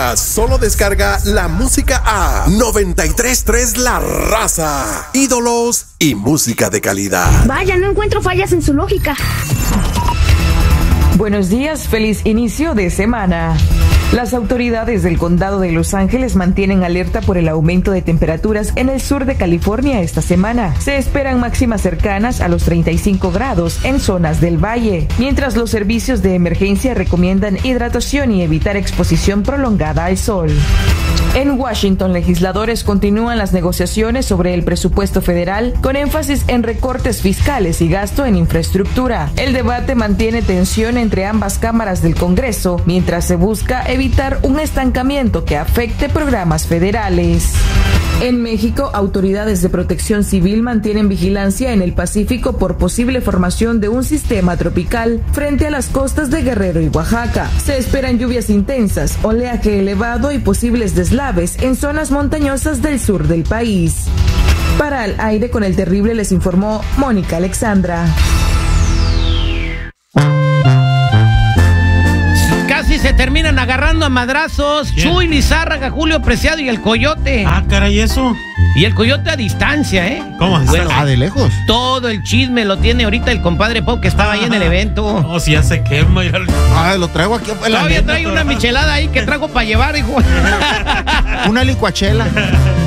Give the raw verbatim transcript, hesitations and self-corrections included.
Ahora solo descarga la música a noventa y tres punto tres La Raza. Ídolos y música de calidad. Vaya, no encuentro fallas en su lógica. Buenos días, feliz inicio de semana. Las autoridades del condado de Los Ángeles mantienen alerta por el aumento de temperaturas en el sur de California esta semana. Se esperan máximas cercanas a los treinta y cinco grados en zonas del valle, mientras los servicios de emergencia recomiendan hidratación y evitar exposición prolongada al sol. En Washington, legisladores continúan las negociaciones sobre el presupuesto federal con énfasis en recortes fiscales y gasto en infraestructura. El debate mantiene tensión entre ambas cámaras del Congreso, mientras se busca evitar un estancamiento que afecte programas federales. En México, autoridades de protección civil mantienen vigilancia en el Pacífico por posible formación de un sistema tropical frente a las costas de Guerrero y Oaxaca. Se esperan lluvias intensas, oleaje elevado y posibles deslaves en zonas montañosas del sur del país. Para Al Aire con el Terrible les informó Mónica Alexandra. Casi se terminan agarrando a madrazos. ¿Quién? Chuy Lizárraga, Julio Preciado y el Coyote. Ah, caray, eso. Y el Coyote a distancia, ¿eh? ¿Cómo? Bueno, ah, de lejos. Todo el chisme lo tiene ahorita el compadre Pau, que estaba ah, ahí en el evento. Oh, si ya se quema. Ya... Ah, lo traigo aquí. Todavía trae una michelada ahí que traigo para llevar, hijo. Una licuachela.